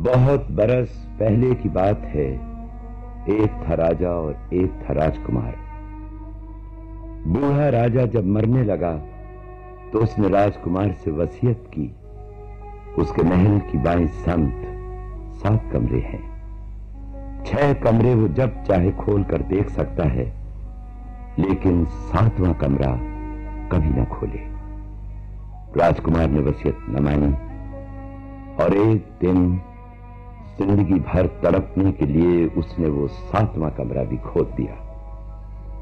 बहुत बरस पहले की बात है। एक था राजा और एक था राजकुमार। बूढ़ा राजा जब मरने लगा तो उसने राजकुमार से वसीयत की। उसके महल की बाईं सम्त 7 कमरे हैं। 6 कमरे वो जब चाहे खोल कर देख सकता है, लेकिन 7वां कमरा कभी न खोले। राजकुमार ने वसीयत न मानी और एक दिन जिंदगी भर तड़पने के लिए उसने वो 7वां कमरा भी खोद दिया।